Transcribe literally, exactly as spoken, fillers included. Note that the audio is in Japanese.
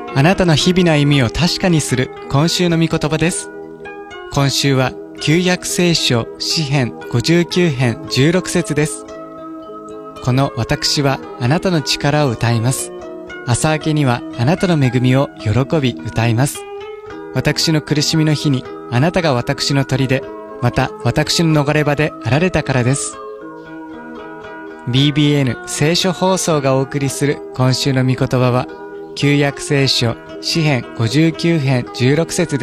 あなたの日々の歩みを確かにする今週の御言葉です。今週は旧約聖書詩編ごじゅうきゅう編じゅうろく節です。この私はあなたの力を歌います。朝明けにはあなたの恵みを喜び歌います。私の苦しみの日にあなたが私の砦、また私の逃れ場であられたからです。ビービーエヌ 聖書放送がお送りする今週の御言葉は、旧約聖書詩編ごじゅうきゅう編じゅうろく節です。